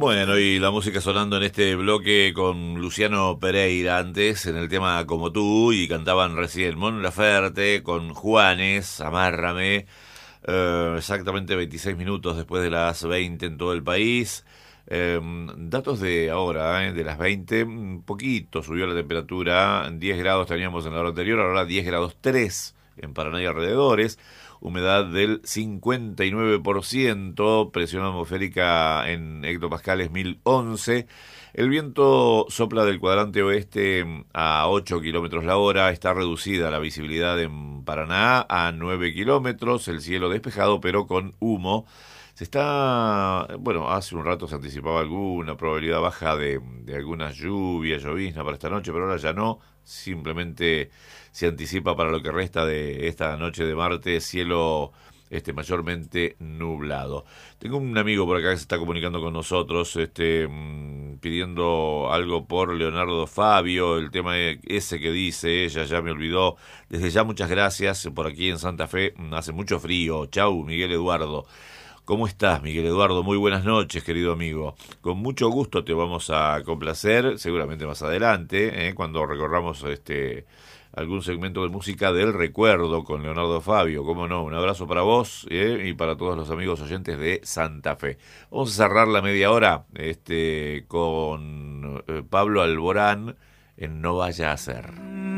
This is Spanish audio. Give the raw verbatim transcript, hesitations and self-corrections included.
Bueno, y la música sonando en este bloque con Luciano Pereira antes, en el tema Como tú, y cantaban recién Mon Laferte con Juanes, Amárrame, eh, exactamente veintiséis minutos después de las veinte en todo el país. Eh, datos de ahora, eh, de las veinte, un poquito subió la temperatura, diez grados teníamos en la hora anterior, ahora diez grados tres en Paraná y alrededores. Humedad del cincuenta y nueve por ciento, presión atmosférica en hectopascales mil once. El viento sopla del cuadrante oeste a ocho kilómetros la hora, está reducida la visibilidad en Paraná a nueve kilómetros, el cielo despejado pero con humo. Se está, bueno, hace un rato se anticipaba alguna probabilidad baja de, de alguna lluvia, llovizna para esta noche, pero ahora ya no, simplemente se anticipa para lo que resta de esta noche de martes, cielo este mayormente nublado. Tengo un amigo por acá que se está comunicando con nosotros, este mmm, pidiendo algo por Leonardo Fabio, el tema ese que dice, ella ya me olvidó. Desde ya muchas gracias, por aquí en Santa Fe hace mucho frío. Chau, Miguel Eduardo. ¿Cómo estás, Miguel Eduardo? Muy buenas noches, querido amigo. Con mucho gusto te vamos a complacer, seguramente más adelante, ¿eh? cuando recorramos este algún segmento de música del recuerdo con Leonardo Fabio. Cómo no, un abrazo para vos ¿eh? y para todos los amigos oyentes de Santa Fe. Vamos a cerrar la media hora este con eh, Pablo Alborán en No Vaya a Ser.